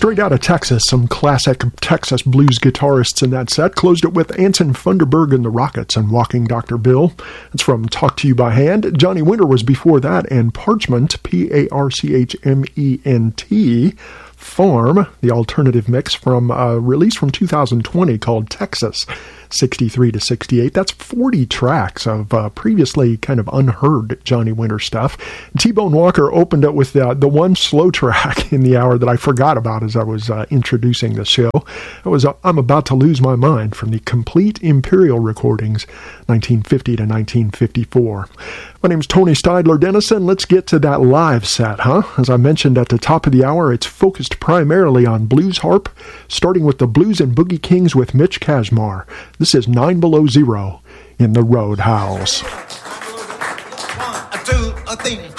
Straight out of Texas, some classic Texas blues guitarists in that set. Closed it with Anson Funderburgh and the Rockets and Walking Dr. Bill. It's from Talk to You by Hand. Johnny Winter was before that, and Parchment, Parchment, Farm, the alternative mix from a release from 2020 called Texas, 63 to 68. That's 40 tracks of previously kind of unheard Johnny Winter stuff. T-Bone Walker opened it with the one slow track in the hour that I forgot about as I was introducing the show. It was I'm About to Lose My Mind from the Complete Imperial Recordings, 1950 to 1954. My name's Tony Steidler Dennison. Let's get to that live set, huh? As I mentioned at the top of the hour, it's focused primarily on blues harp, starting with the Blues and Boogie Kings with Mitch Kashmar. This is 9 Below Zero in the Roadhouse. 1, 2, 3.